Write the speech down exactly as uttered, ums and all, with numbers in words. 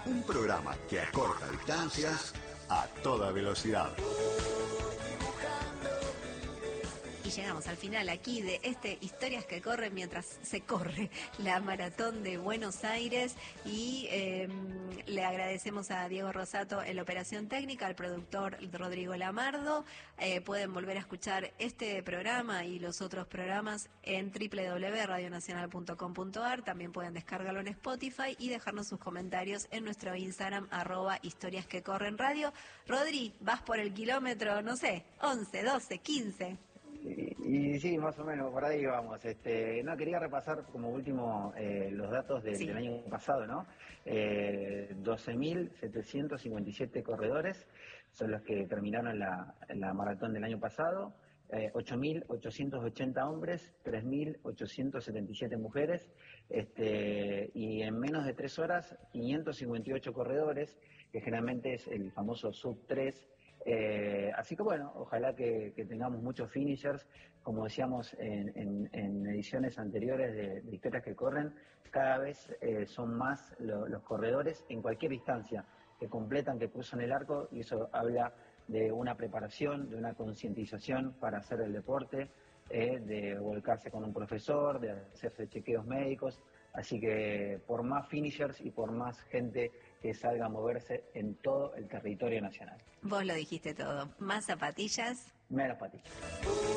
Un programa que acorta distancias a toda velocidad. Y llegamos al final aquí de este Historias que corren mientras se corre la maratón de Buenos Aires y eh, le agradecemos a Diego Rosato en la operación técnica, al productor Rodrigo Lamardo. Eh, pueden volver a escuchar este programa y los otros programas en doble u doble u doble u punto radio nacional punto com punto a r. También pueden descargarlo en Spotify y dejarnos sus comentarios en nuestro Instagram, arroba Historias que corren radio. Rodri, vas por el kilómetro, no sé, once, doce, quince. Y, y sí, más o menos, por ahí vamos. Este, no, quería repasar como último eh, los datos del, Sí. del año pasado, ¿no? Eh, doce mil setecientos cincuenta y siete corredores son los que terminaron la, la maratón del año pasado, eh, ocho mil ochocientos ochenta hombres, tres mil ochocientos setenta y siete mujeres, este, y en menos de tres horas, quinientos cincuenta y ocho corredores, que generalmente es el famoso sub tres. Eh, así que bueno, ojalá que, que tengamos muchos finishers, como decíamos en, en, en ediciones anteriores de, de Historias que corren, cada vez eh, son más lo, los corredores en cualquier distancia que completan, que cruzan el arco, y eso habla de una preparación, de una concientización para hacer el deporte, eh, de volcarse con un profesor, de hacerse chequeos médicos. Así que por más finishers y por más gente que salga a moverse en todo el territorio nacional. Vos lo dijiste todo. Más zapatillas. Menos patillas.